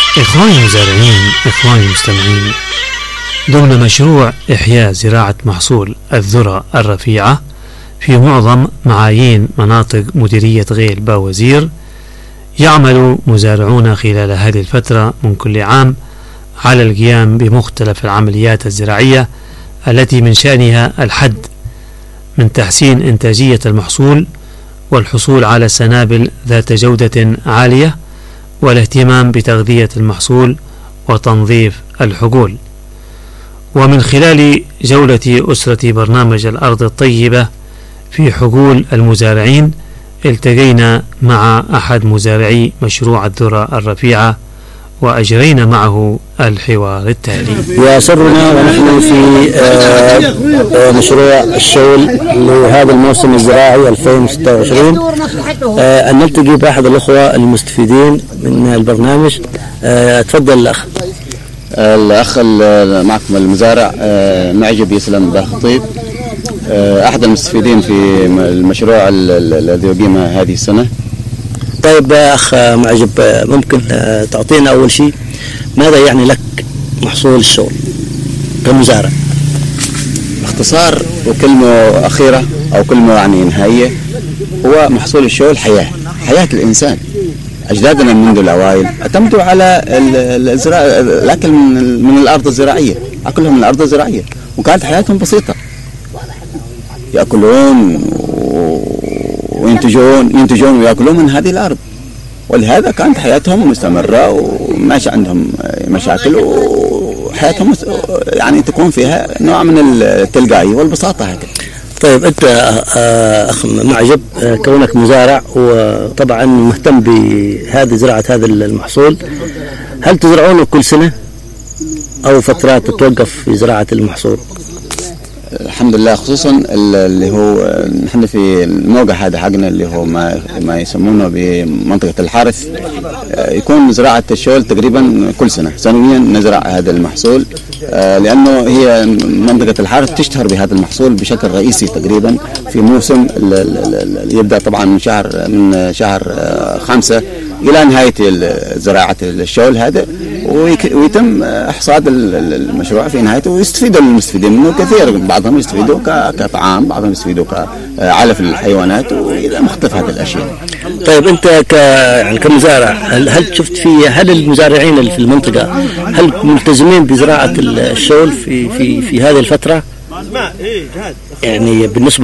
إخواني المزارعين، إخواني المستمعين، ضمن مشروع إحياء زراعة محصول الذرة الرفيعة في معظم معايين مناطق مديرية غيل باوزير، يعمل مزارعون خلال هذه الفترة من كل عام على القيام بمختلف العمليات الزراعية التي من شأنها الحد من تحسين إنتاجية المحصول والحصول على سنابل ذات جودة عالية، والاهتمام بتغذية المحصول وتنظيف الحقول. ومن خلال جولة أسرة برنامج الأرض الطيبة في حقول المزارعين، التقينا مع أحد مزارعي مشروع الذرة الرفيعة وأجرينا معه الحوار التالي. يسرنا ونحن في مشروع الشول لهذا الموسم الزراعي 2026 أن نلتقي بأحد الأخوة المستفيدين من البرنامج. تفضل الأخ معكم المزارع معجب يسلم بالخطيب، أحد المستفيدين في المشروع الذي يقيم هذه السنة. طيب أخ معجب، ممكن تعطينا أول شيء ماذا يعني لك محصول الشول كمزارع؟ باختصار وكلمة أخيرة أو كلمة يعني نهائية، هو محصول الشول حياة الإنسان. أجدادنا منذ الأوائل اعتمدوا على الأكل من الأرض الزراعية، أكلهم من الأرض الزراعية، وكانت حياتهم بسيطة، يأكلون وينتجون ويأكلون من هذه الأرض، ولهذا كانت حياتهم مستمرة وماشي عندهم مشاكل، وحياتهم يعني تكون فيها نوع من التلقائية والبساطة هكذا. طيب أنت أخ معجب، كونك مزارع وطبعا مهتم بهذه زراعة هذا المحصول، هل تزرعونه كل سنة أو فترات تتوقف في زراعة المحصول؟ الحمد لله، خصوصا اللي هو نحن في الموقع هذا حقنا اللي هو ما يسمونه بمنطقة الحارث، يكون زراعة الشول تقريبا كل سنة سنويا نزرع هذا المحصول، لأنه هي منطقة الحارث تشتهر بهذا المحصول بشكل رئيسي تقريبا في موسم يبدأ طبعا من شهر 5 إلى نهاية زراعة الشول هذا، ويتم إحصاد المشروع في نهايته، ويستفيد المستفيدين منه كثير، بعضهم يستفيدوا كطعام، بعضهم يستفيدوا كعلف للحيوانات وإلى مختلف هذه الأشياء. طيب أنت يعني كمزارع، هل شفت هل المزارعين اللي في المنطقة هل ملتزمين بزراعة الشول في هذه الفترة؟ يعني بالنسبة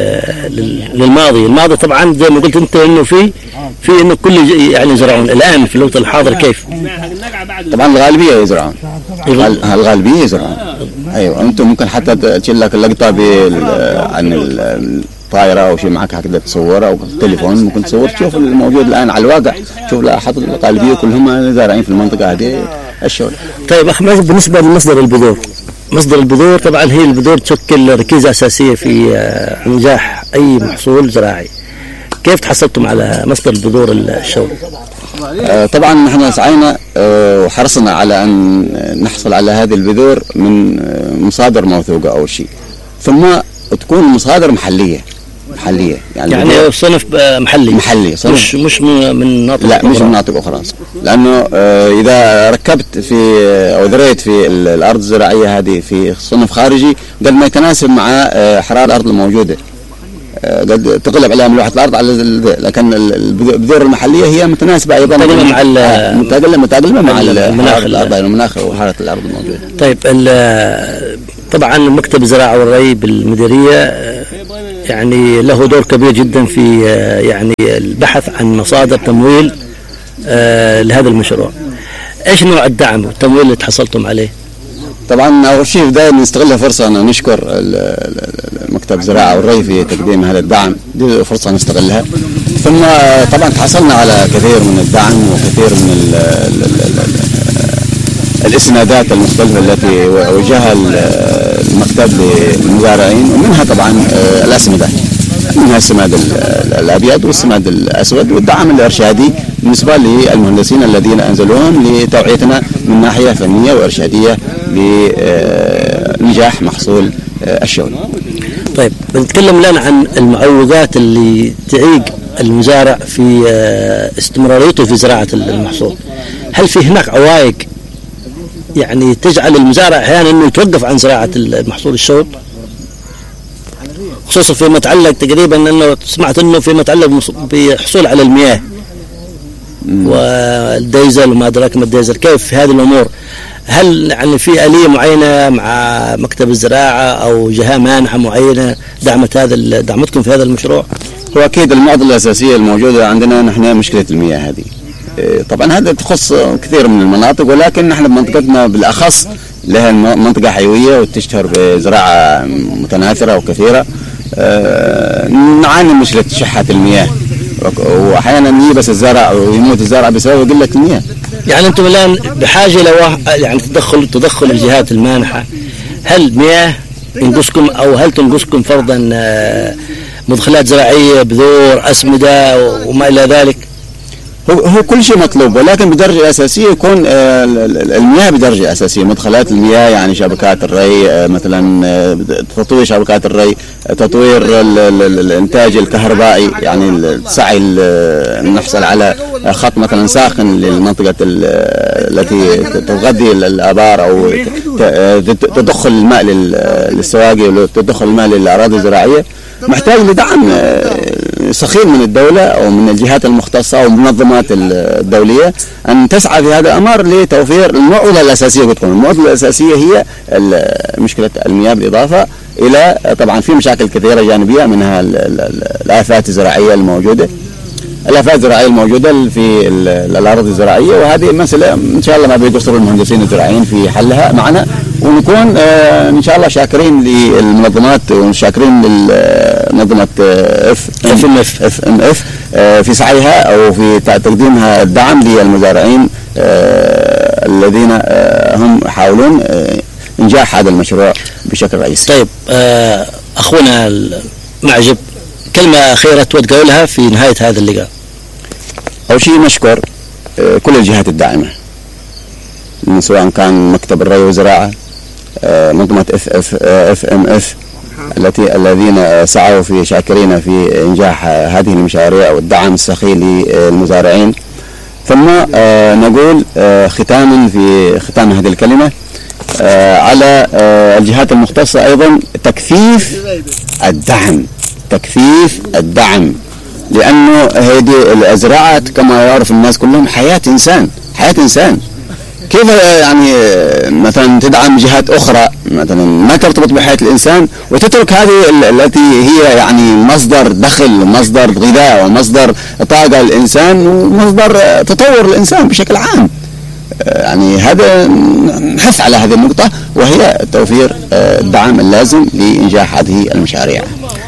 للماضي طبعا زي ما قلت أنت إنه في إنه كل يعني يزرعون. الآن في الوقت الحاضر كيف؟ طبعا الغالبية يزرعون، الغالبية يزرعون. أيوة، أنتم ممكن حتى تشيل لك اللقطة عن الطائرة أو شيء معك هكذا تصور، أو التليفون ممكن تصور تشوف الموجود الآن على الواقع، تشوف لاحظ الغالبية كلهم زارعين في المنطقة هذه الشول. طيب أخ، بالنسبة لمصدر البذور، مصدر البذور طبعا هي البذور تشكل ركيزة أساسية في نجاح أي محصول زراعي. كيف تحصلتم على مصدر البذور الشول؟ طبعا نحن سعينا وحرصنا على أن نحصل على هذه البذور من مصادر موثوقة أول شيء، ثم تكون مصادر محلية يعني صنف محلي صنف مش من مناطق، لا مش من مناطق أخرى، لأنه إذا ركبت أو ذريت في الأرض الزراعية هذه في صنف خارجي قد ما يتناسب مع حرارة الأرض الموجودة، قد تقلب عليها ملوحة الأرض على لكن البذور المحلية هي متناسبة أيضا متأقلمة مع المناخ وحرارة الأرض الموجودة. طيب طبعا مكتب الزراعة والري بالمديرية يعني له دور كبير جدا في يعني البحث عن مصادر تمويل لهذا المشروع. ايش نوع الدعم والتمويل اللي تحصلتم عليه؟ طبعا اول شيء بداية نستغل فرصة ان نشكر مكتب الزراعة والري في تقديم هذا الدعم، دي فرصة نستغلها. ثم طبعا تحصلنا على كثير من الدعم وكثير من الاسنادات المختلفة التي وجهها المكتب للمزارعين، ومنها طبعا الأسمدة، منها السماد الأبيض والسماد الأسود، والدعم الإرشادي بالنسبة للمهندسين الذين أنزلوهم لتوعيتنا من ناحية فنية وإرشادية لنجاح محصول الشول. طيب بنتكلم الآن عن المعوقات اللي تعيق المزارع في استمراريته في زراعة المحصول. هل في هناك عوائق يعني تجعل المزارع أحيانا أنه يتوقف عن زراعة المحصول الشوط، خصوصا فيما يتعلق تقريبا أنه سمعت أنه فيما يتعلق بحصول على المياه والديزل وما أدراك ما الديزل، كيف في هذه الأمور؟ هل يعني في آلية معينة مع مكتب الزراعة أو جهة مانحة معينة دعمتكم في هذا المشروع؟ هو أكيد المعضلة الأساسية الموجودة عندنا نحن مشكلة المياه هذه. طبعا هذا تخص كثير من المناطق، ولكن نحن بمنطقتنا بالأخص لها منطقة حيوية وتشتهر بزراعة متناثرة وكثيرة. نعاني من مشكلة شحة المياه، وأحيانا يبس الزرع ويموت الزرع بسبب قلة المياه. يعني أنتم الآن بحاجة يعني تدخل الجهات المانحة. هل مياه ينقصكم أو هل تنقصكم فرضا مدخلات زراعية، بذور، أسمدة وما إلى ذلك؟ هو كل شيء مطلوب، ولكن بدرجة أساسية يكون المياه بدرجة أساسية. مدخلات المياه يعني شبكات الري، مثلا تطوير شبكات الري، تطوير الإنتاج الكهربائي، يعني السعي نحصل على خط مثلا ساخن للمنطقة التي تغذي الآبار أو تدخل الماء للسواقي وتدخل الماء للأراضي الزراعية. محتاج لدعم سخير من الدولة أو من الجهات المختصة أو المنظمات الدولية أن تسعى في هذا الأمر لتوفير المعضلة الأساسية. المعضلة الأساسية هي مشكلة المياه، بالإضافة إلى طبعا في مشاكل كثيرة جانبية، منها الآفات الزراعية الموجودة، الآفات الزراعية الموجودة في الأراضي الزراعية، وهذه مسألة إن شاء الله ما بيقصر المهندسين الزراعيين في حلها معنا، ونكون إن شاء الله شاكرين للمنظمات وشاكرين لمنظمة FMF في سعيها أو في تقديمها الدعم للمزارعين الذين هم يحاولون إنجاح هذا المشروع بشكل رئيسي. طيب أخونا معجب، كلمة أخيرة تود قولها في نهاية هذا اللقاء؟ أول شيء نشكر كل الجهات الداعمة، سواء كان مكتب الري والزراعة، منظمة FMF الذين سعوا في شاكرين في إنجاح هذه المشاريع والدعم السخي للمزارعين. ثم نقول ختاما في ختام هذه الكلمة على الجهات المختصة أيضا تكثيف الدعم، لأنه هذه الزراعة كما يعرف الناس كلهم حياة إنسان. كيف يعني مثلا تدعم جهات أخرى مثلا ما ترتبط بحياة الإنسان وتترك هذه التي هي يعني مصدر دخل، مصدر غذاء ومصدر طاقة للإنسان ومصدر تطور الإنسان بشكل عام؟ يعني هذا نحث على هذه النقطة، وهي توفير الدعم اللازم لإنجاح هذه المشاريع.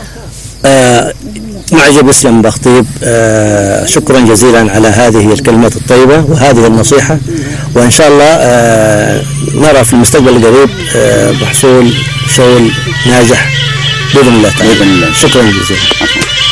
معجب اسلم بخطيب، شكرا جزيلا على هذه الكلمات الطيبة وهذه النصيحة، وإن شاء الله نرى في المستقبل القريب بحصول شغل ناجح بإذن الله تعالى. شكرا جزيلا.